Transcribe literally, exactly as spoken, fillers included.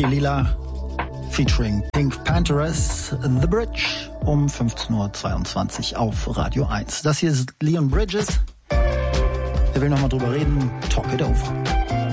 Kilila featuring Pink Panthers, The Bridge um fünfzehn Uhr zweiundzwanzig auf Radio eins. Das hier ist Leon Bridges. Er will nochmal drüber reden. Talk it over.